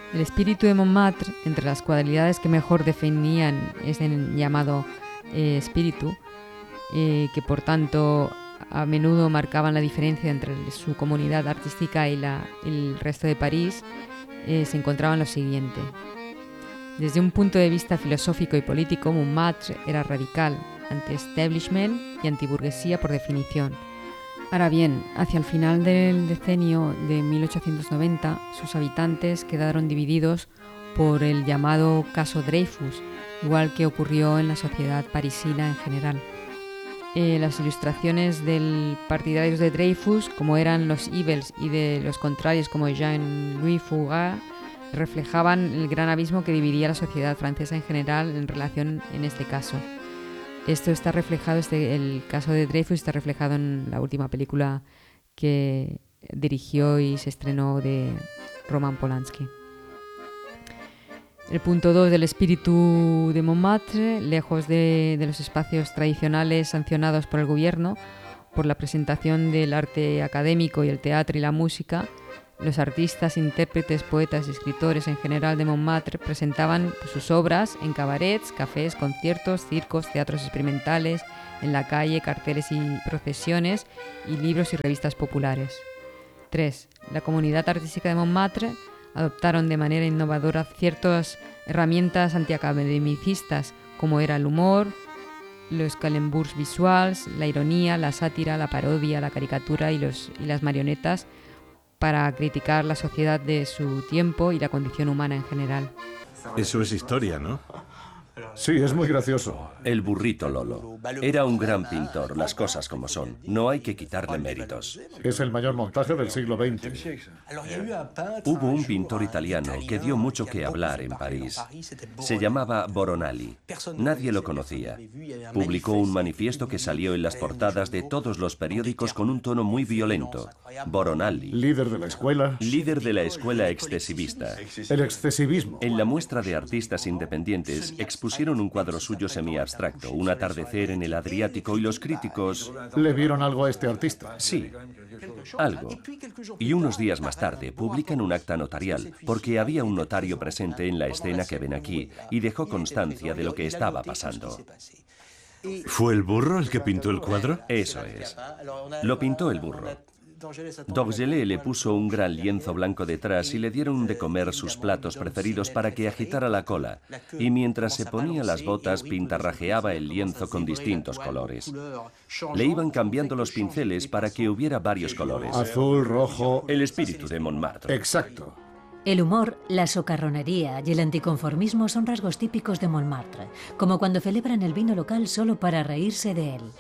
El espíritu de Montmartre, entre las cualidades que mejor definían ese llamado espíritu, que por tanto a menudo marcaban la diferencia entre su comunidad artística y el resto de París, se encontraban lo siguiente. Desde un punto de vista filosófico y político, Montmartre era radical, anti-establishment y antiburguesía por definición. Ahora bien, hacia el final del decenio de 1890, sus habitantes quedaron divididos por el llamado caso Dreyfus, igual que ocurrió en la sociedad parisina en general. Las ilustraciones del partidarios de Dreyfus, como eran los Ibels, y de los contrarios, como Jean-Louis Fourard, reflejaban el gran abismo que dividía la sociedad francesa en general en relación en este caso. Esto está reflejado, el caso de Dreyfus está reflejado en la última película que dirigió y se estrenó de Roman Polanski. El punto 2 del espíritu de Montmartre, lejos de los espacios tradicionales sancionados por el gobierno, por la presentación del arte académico y el teatro y la música, los artistas, intérpretes, poetas y escritores en general de Montmartre presentaban sus obras en cabarets, cafés, conciertos, circos, teatros experimentales, en la calle, carteles y procesiones, y libros y revistas populares. 3. La comunidad artística de Montmartre adoptaron de manera innovadora ciertas herramientas antiacademicistas, como era el humor, los calembours visuals, la ironía, la sátira, la parodia, la caricatura y las marionetas, para criticar la sociedad de su tiempo y la condición humana en general. Eso es historia, ¿no? Sí, es muy gracioso. El burrito Lolo. Era un gran pintor, las cosas como son. No hay que quitarle méritos. Es el mayor montaje del siglo XX. Hubo un pintor italiano que dio mucho que hablar en París. Se llamaba Boronali. Nadie lo conocía. Publicó un manifiesto que salió en las portadas de todos los periódicos con un tono muy violento. Boronali. Líder de la escuela. Líder de la escuela excesivista. El excesivismo. En la muestra de artistas independientes expusieron un cuadro suyo semiabstracto, un atardecer en el Adriático, y los críticos... ¿Le vieron algo a este artista? Sí, algo. Y unos días más tarde publican un acta notarial, porque había un notario presente en la escena que ven aquí y dejó constancia de lo que estaba pasando. ¿Fue el burro el que pintó el cuadro? Eso es. Lo pintó el burro. Dorgelès le puso un gran lienzo blanco detrás y le dieron de comer sus platos preferidos para que agitara la cola, y mientras se ponía las botas pintarrajeaba el lienzo con distintos colores. Le iban cambiando los pinceles para que hubiera varios colores. Azul, rojo... El espíritu de Montmartre. Exacto. El humor, la socarronería y el anticonformismo son rasgos típicos de Montmartre, como cuando celebran el vino local solo para reírse de él.